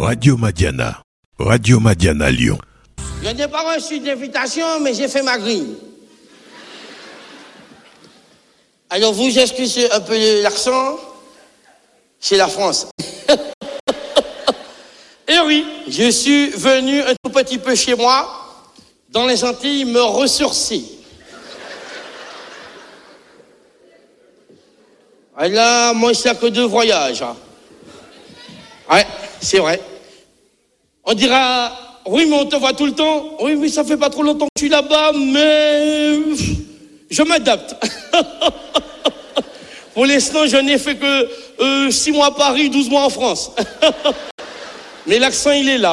Radio Madiana. Radio Madiana Lyon. Je n'ai pas reçu d'invitation, mais j'ai fait ma grille. Alors vous excusez un peu l'accent, c'est la France. Et oui, je suis venu un tout petit peu chez moi, dans les Antilles, me ressourcer. Et là, moi, c'est que 2 voyages. Hein. Ouais, c'est vrai. On dira, oui, mais on te voit tout le temps. Oui, mais ça fait pas trop longtemps que je suis là-bas, mais je m'adapte. Pour l'instant, je n'ai fait que 6 mois à Paris, 12 mois en France. Mais l'accent, il est là.